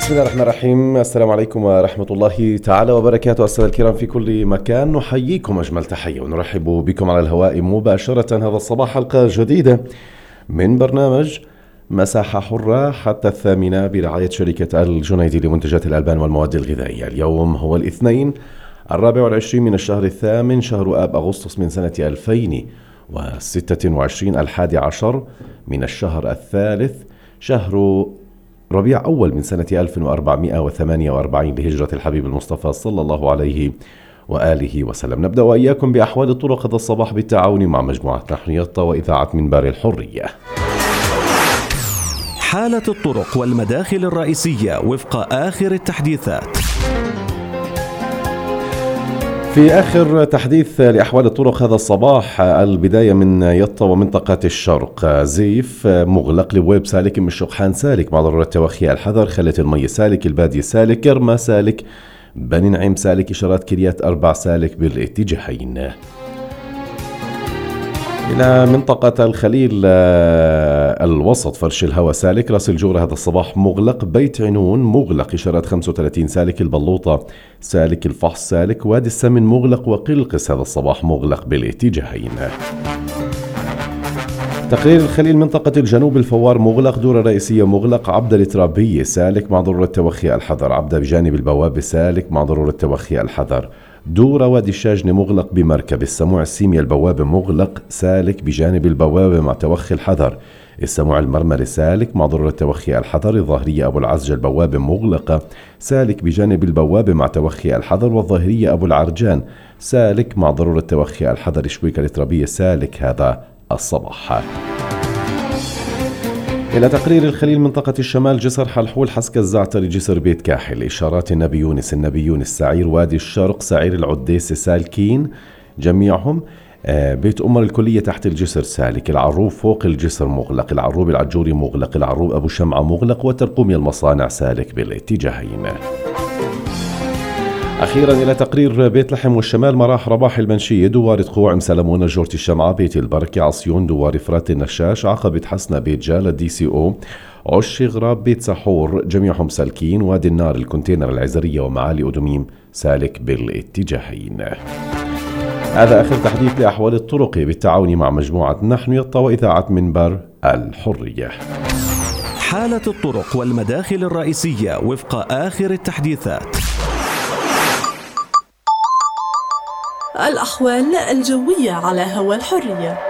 بسم الله الرحمن الرحيم. السلام عليكم ورحمة الله تعالى وبركاته. السادة الكرام في كل مكان، نحييكم أجمل تحية ونرحب بكم على الهواء مباشرة هذا الصباح، حلقة جديدة من برنامج مساحة حرة حتى 8 برعاية شركة الجنيدي لمنتجات الألبان والمواد الغذائية. اليوم هو الاثنين 24 من الشهر الثامن، شهر آب أغسطس من سنة 2026، 11 من الشهر الثالث، شهر ربيع أول من سنة 1448 لهجرة الحبيب المصطفى صلى الله عليه وآله وسلم. نبدأ وإياكم بأحوال الطرق هذا الصباح بالتعاون مع مجموعة نحن يطا وإذاعة منبر الحرية. حالة الطرق والمداخل الرئيسية وفق آخر التحديثات. في آخر تحديث لأحوال الطرق هذا الصباح، البداية من يطا ومنطقة الشرق، زيف مغلق، لبويب سالك، من الشقحان سالك مع ضرورة توخي الحذر، خلة المي سالك، البادية سالك، كرما سالك، بني نعيم سالك، إشارات كريات 4 سالك بالاتجاهين. إلى منطقة الخليل الوسط، فرش الهواء سالك، راس الجورة هذا الصباح مغلق، بيت عنون مغلق، إشارات 35 سالك، البلوطة سالك، الفحص سالك، وادي السمن مغلق، وقلقس هذا الصباح مغلق بالاتجاهين. تقرير الخليل منطقة الجنوب، الفوار مغلق، دورة رئيسية مغلق، عبدة الترابية سالك مع ضرورة توخي الحذر، عبدة بجانب البوابة سالك مع ضرورة توخي الحذر، دورة وادي الشاجنة مغلق بمركب، السموع السيميا البوابة مغلق سالك بجانب البوابة مع توخي الحذر، السموع المرمري سالك مع ضرورة توخي الحذر، الظاهرية أبو العزجة البوابة مغلقة سالك بجانب البوابة مع توخي الحذر، والظاهرية أبو العرجان سالك مع ضرورة توخي الحذر، شويكة الترابية سالك هذا الصباح. إلى تقرير الخليل منطقة الشمال، جسر حلحول، حسك الزعتر، جسر بيت كاحل، إشارات النبي يونس، النبي يونس سعير، وادي الشرق سعير، العديس سالكين جميعهم، بيت أمر الكلية تحت الجسر سالك، العروب فوق الجسر مغلق، العروب العجوري مغلق، العروب أبو شمعة مغلق، وترقومي المصانع سالك بالاتجاهين. أخيرا إلى تقرير بيت لحم والشمال، مراح رباح المنشية، دوار تقوع، سلمونة، جورة الشمعة، بيت البركة، عصيون، دوار فرات النشاش، عقبة حسنة، بيت جالة، دي سي او، عش غراب، بيت سحور، جميعهم سالكين، وادي النار، الكونتينر، العزرية، ومعالي أدميم سالك بالاتجاهين. هذا آخر تحديث لأحوال الطرق بالتعاون مع مجموعة نحن يطا وإذاعة منبر الحرية. حالة الطرق والمداخل الرئيسية وفق آخر التحديثات. الأحوال الجوية على هوا الحرية.